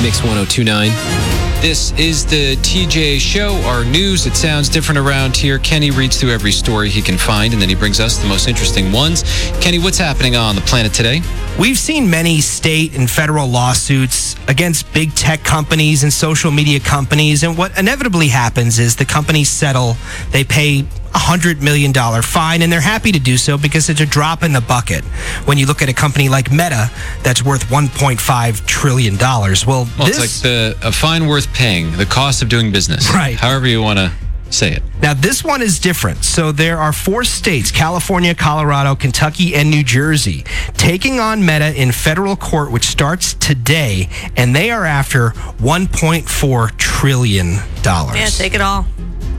Mix 1029. This is the TJ Show, our news. It sounds different around here. Kenny reads through every story he can find, and then he brings us the most interesting ones. Kenny, what's happening on the planet today? We've seen many state and federal lawsuits against big tech companies and social media companies, and what inevitably happens is the companies settle. They pay $100 million fine, and they're happy to do so because it's a drop in the bucket when you look at a company like Meta that's worth $1.5 trillion. Well, it's like a fine worth paying, the cost of doing business. Right. However you want to say it. Now, this one is different. So there are 4 states, California, Colorado, Kentucky, and New Jersey, taking on Meta in federal court, which starts today, and they are after $1.4 trillion. Yeah, take it all.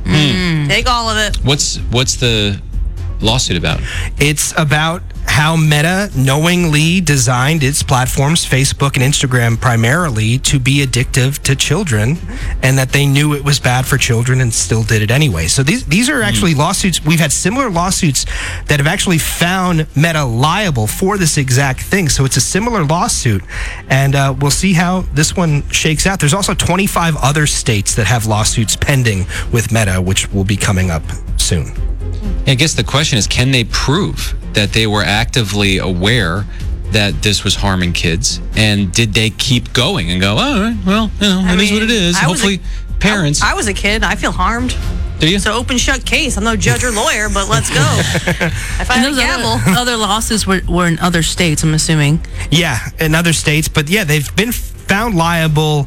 Take all of it. What's the lawsuit about? It's about how Meta knowingly designed its platforms, Facebook and Instagram primarily, to be addictive to children, and that they knew it was bad for children and still did it anyway. So these are actually lawsuits. We've had similar lawsuits that have actually found Meta liable for this exact thing. So it's a similar lawsuit, and we'll see how this one shakes out. There's also 25 other states that have lawsuits pending with Meta, which will be coming up soon. I guess the question is, can they prove that they were actively aware that this was harming kids? And did they keep going and go, all right, well, it is what it is. Hopefully, parents. I was a kid. I feel harmed. Do you? It's an open shut case. I'm no judge or lawyer, but let's go. If I had a gamble. Other lawsuits were in other states, I'm assuming. Yeah, in other states. But yeah, they've been found liable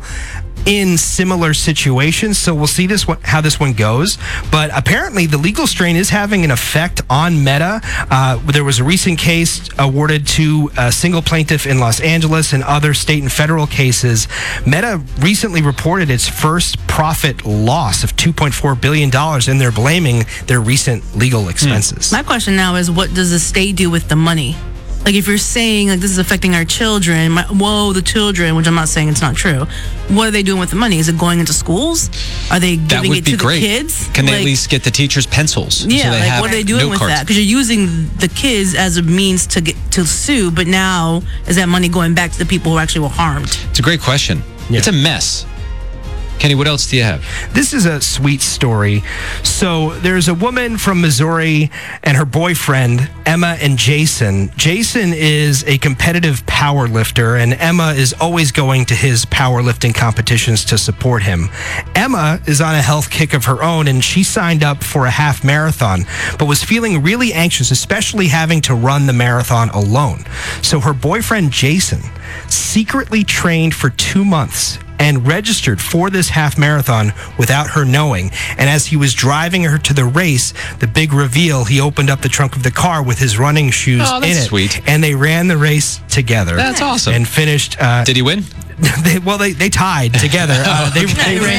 in similar situations, so we'll see how this one goes. But apparently the legal strain is having an effect on Meta. There was a recent case awarded to a single plaintiff in Los Angeles and other state and federal cases. Meta recently reported its first profit loss of $2.4 billion, and they're blaming their recent legal expenses. My question now is, what does the state do with the money? Like, if you're saying, like, this is affecting our children, the children, which I'm not saying it's not true, what are they doing with the money? Is it going into schools? Are they giving it to the kids? Can they at least get the teachers pencils? Yeah, so they have what are they doing with that? Because you're using the kids as a means to sue, but now is that money going back to the people who actually were harmed? It's a great question. Yeah. It's a mess. Kenny, what else do you have? This is a sweet story. So there's a woman from Missouri and her boyfriend, Emma and Jason. Jason is a competitive power lifter, and Emma is always going to his powerlifting competitions to support him. Emma is on a health kick of her own, and she signed up for a half marathon, but was feeling really anxious, especially having to run the marathon alone. So her boyfriend, Jason, secretly trained for 2 months and registered for this half marathon without her knowing. And as he was driving her to the race, the big reveal, he opened up the trunk of the car with his running shoes in it. Sweet. And they ran the race together. That's awesome. And finished. Did he win? They tied together. They ran